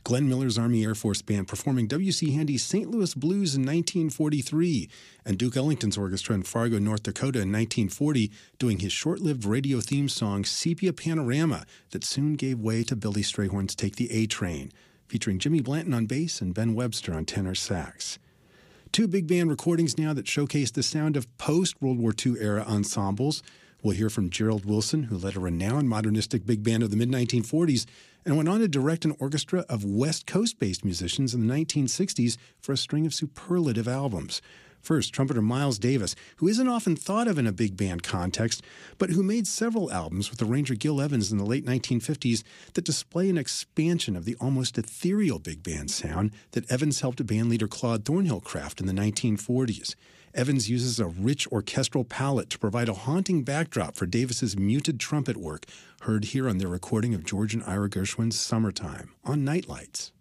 Glenn Miller's Army Air Force Band performing W.C. Handy's St. Louis Blues in 1943, and Duke Ellington's orchestra in Fargo, North Dakota in 1940, doing his short-lived radio theme song Sepia Panorama that soon gave way to Billy Strayhorn's Take the A Train, featuring Jimmy Blanton on bass and Ben Webster on tenor sax. Two big band recordings now that showcase the sound of post-World War II era ensembles. We'll hear from Gerald Wilson, who led a renowned modernistic big band of the mid-1940s and went on to direct an orchestra of West Coast-based musicians in the 1960s for a string of superlative albums. First, trumpeter Miles Davis, who isn't often thought of in a big band context, but who made several albums with arranger Gil Evans in the late 1950s that display an expansion of the almost ethereal big band sound that Evans helped bandleader Claude Thornhill craft in the 1940s. Evans uses a rich orchestral palette to provide a haunting backdrop for Davis's muted trumpet work, heard here on their recording of George and Ira Gershwin's Summertime on Nightlights.